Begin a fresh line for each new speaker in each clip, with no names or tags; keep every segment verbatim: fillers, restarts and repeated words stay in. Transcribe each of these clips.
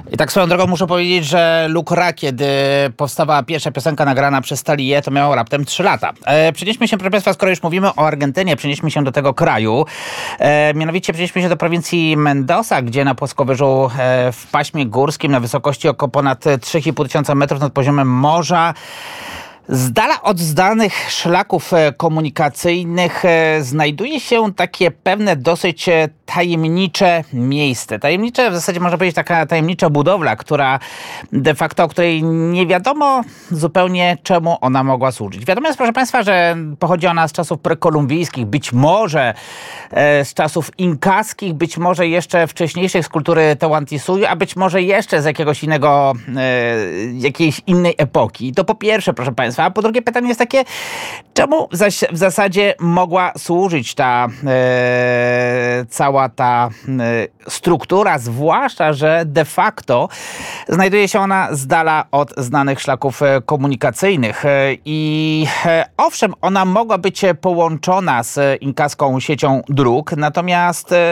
I tak swoją drogą muszę powiedzieć, że Luke Ra, kiedy powstawała pierwsza piosenka nagrana przez Talię, to miało raptem trzy lata. E, przenieśmy się, proszę Państwa, skoro już mówimy o Argentynie, przenieśmy się do tego kraju. E, mianowicie przenieśmy się do prowincji Mendoza, gdzie na płaskowyżu e, w paśmie górskim na wysokości około ponad trzy i pół tysiąca metrów nad poziomem morza, z dala od znanych szlaków komunikacyjnych znajduje się takie pewne dosyć tajemnicze miejsce. Tajemnicze, w zasadzie można powiedzieć taka tajemnicza budowla, która de facto, o której nie wiadomo zupełnie czemu ona mogła służyć. Wiadomo jest, proszę Państwa, że pochodzi ona z czasów prekolumbijskich, być może e, z czasów inkaskich, być może jeszcze wcześniejszych z kultury Teotihuacan, a być może jeszcze z jakiegoś innego, e, jakiejś innej epoki. To po pierwsze, proszę Państwa. A po drugie pytanie jest takie, czemu zaś w zasadzie mogła służyć ta e, cała ta e, struktura, zwłaszcza, że de facto znajduje się ona z dala od znanych szlaków e, komunikacyjnych. E, I e, owszem, ona mogła być połączona z inkaską siecią dróg, natomiast e,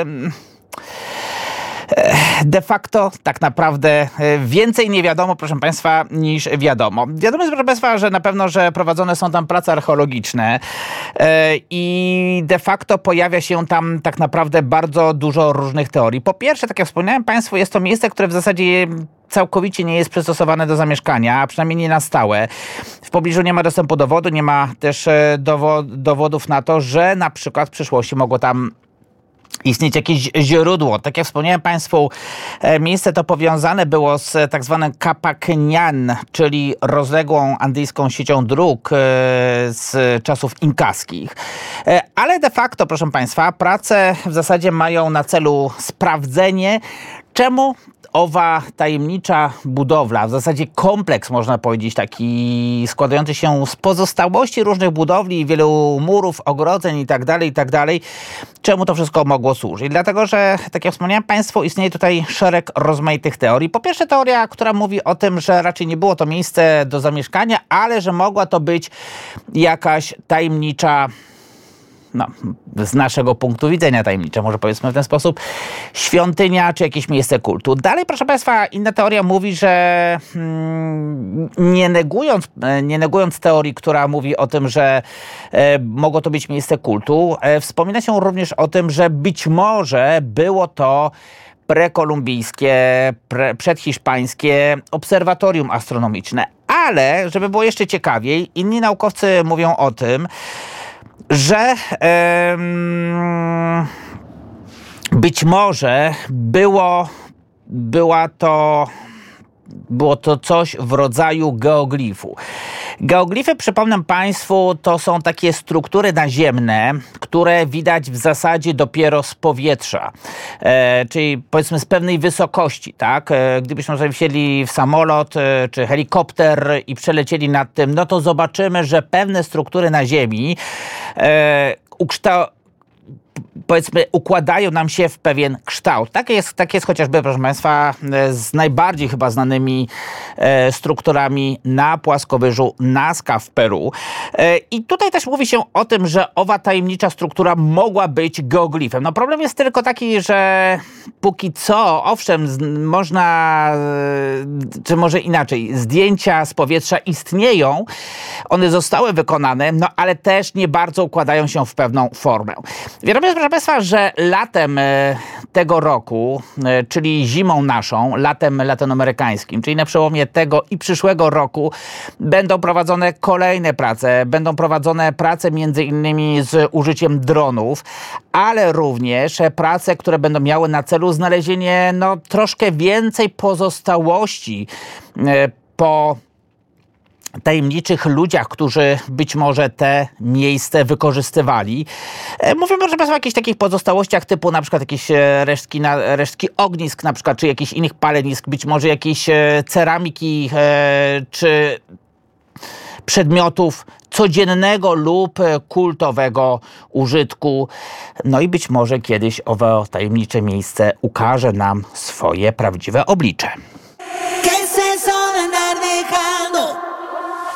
de facto tak naprawdę więcej nie wiadomo, proszę Państwa, niż wiadomo. Wiadomo jest, proszę Państwa, że na pewno, że prowadzone są tam prace archeologiczne i de facto pojawia się tam tak naprawdę bardzo dużo różnych teorii. Po pierwsze, tak jak wspomniałem Państwu, jest to miejsce, które w zasadzie całkowicie nie jest przystosowane do zamieszkania, a przynajmniej nie na stałe. W pobliżu nie ma dostępu do wody, nie ma też dowodów na to, że na przykład w przyszłości mogło tam istnieć jakieś źródło. Tak jak wspomniałem Państwu, miejsce to powiązane było z tak zwanym Capacñan, czyli rozległą andyjską siecią dróg z czasów inkaskich. Ale de facto, proszę Państwa, prace w zasadzie mają na celu sprawdzenie, czemu owa tajemnicza budowla, w zasadzie kompleks, można powiedzieć, taki składający się z pozostałości różnych budowli, wielu murów, ogrodzeń i tak dalej, i tak dalej, czemu to wszystko mogło służyć. Dlatego, że, tak jak wspomniałem Państwu, istnieje tutaj szereg rozmaitych teorii. Po pierwsze teoria, która mówi o tym, że raczej nie było to miejsce do zamieszkania, ale że mogła to być jakaś tajemnicza, no, z naszego punktu widzenia tajemnicza, może powiedzmy w ten sposób, świątynia czy jakieś miejsce kultu. Dalej, proszę Państwa, inna teoria mówi, że mm, nie negując, nie negując teorii, która mówi o tym, że e, mogło to być miejsce kultu, e, wspomina się również o tym, że być może było to prekolumbijskie, pre, przedhiszpańskie obserwatorium astronomiczne. Ale, żeby było jeszcze ciekawiej, inni naukowcy mówią o tym, że em, być może było, była to, było to coś w rodzaju geoglifu. Geoglify, przypomnę Państwu, to są takie struktury naziemne, które widać w zasadzie dopiero z powietrza, e, czyli powiedzmy z pewnej wysokości, tak? E, gdybyśmy sobie wsiedli w samolot e, czy helikopter i przelecieli nad tym, no to zobaczymy, że pewne struktury na Ziemi e, ukształtują, powiedzmy, układają nam się w pewien kształt. Tak jest, tak jest chociażby, proszę Państwa, z najbardziej chyba znanymi e, strukturami na płaskowyżu Nazca w Peru. E, I tutaj też mówi się o tym, że owa tajemnicza struktura mogła być geoglifem. No problem jest tylko taki, że póki co, owszem, z, można, e, czy może inaczej, zdjęcia z powietrza istnieją, one zostały wykonane, no ale też nie bardzo układają się w pewną formę. Wiadomo jest, proszę Państwa, że latem tego roku, czyli zimą naszą, latem latynoamerykańskim, czyli na przełomie tego i przyszłego roku, będą prowadzone kolejne prace. Będą prowadzone prace między innymi z użyciem dronów, ale również prace, które będą miały na celu znalezienie no, troszkę więcej pozostałości po tajemniczych ludziach, którzy być może te miejsce wykorzystywali. Mówimy, proszę Państwa, o jakichś takich pozostałościach typu na przykład jakieś resztki, na, resztki ognisk na przykład, czy jakichś innych palenisk, być może jakieś ceramiki, czy przedmiotów codziennego lub kultowego użytku. No i być może kiedyś owe tajemnicze miejsce ukaże nam swoje prawdziwe oblicze.